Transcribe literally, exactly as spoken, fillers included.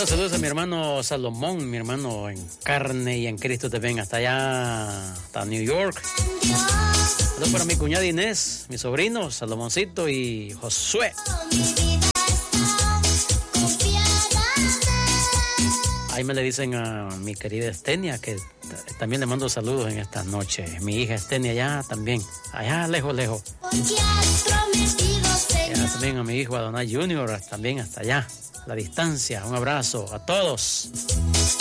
Bueno, saludos a mi hermano Salomón, mi hermano en carne y en Cristo te ven hasta allá, hasta New York. Saludos para mi cuñada Inés, mi sobrino Salomoncito y Josué. Ahí me le dicen a mi querida Estenia que también le mando saludos en esta noche. Mi hija Estenia allá también, allá lejos, lejos. Y también a mi hijo Adonai Junior, también hasta allá, a la distancia. Un abrazo a todos.